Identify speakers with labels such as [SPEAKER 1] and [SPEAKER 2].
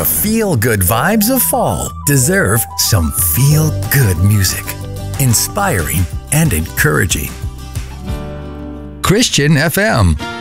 [SPEAKER 1] feel-good vibes of fall deserve some feel-good music. Inspiring and encouraging. Christian FM.